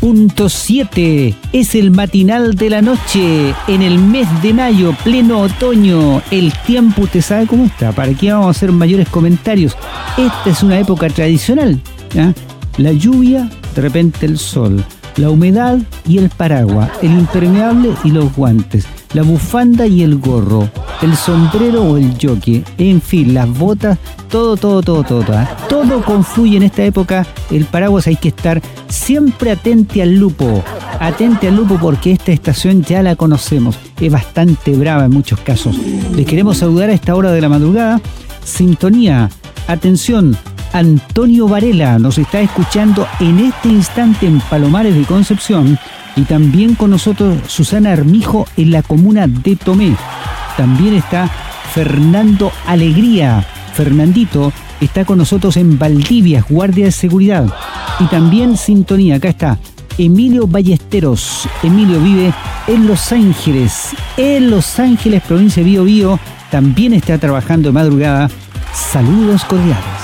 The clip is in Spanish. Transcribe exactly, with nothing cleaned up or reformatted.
punto siete. Es el matinal de la noche en el mes de mayo, pleno otoño. El tiempo, ¿usted sabe cómo está? ¿Para qué vamos a hacer mayores comentarios? Esta es una época tradicional, ¿ya? La lluvia, de repente el sol, la humedad y el paraguas, el impermeable y los guantes, la bufanda y el gorro, el sombrero o el jockey, en fin, las botas, todo, todo, todo, todo, todo, ¿eh? Todo confluye en esta época. El paraguas hay que estar siempre atente al lupo, atente al lupo porque esta estación ya la conocemos, es bastante brava en muchos casos. Les queremos saludar a esta hora de la madrugada. Sintonía, atención, Antonio Varela nos está escuchando en este instante en Palomares de Concepción y también con nosotros Susana Armijo en la comuna de Tomé. También está Fernando Alegría. Fernandito está con nosotros en Valdivia, guardia de seguridad. Y también sintonía, acá está Emilio Ballesteros. Emilio vive en Los Ángeles, en Los Ángeles, provincia de Biobío. También está trabajando de madrugada. Saludos cordiales.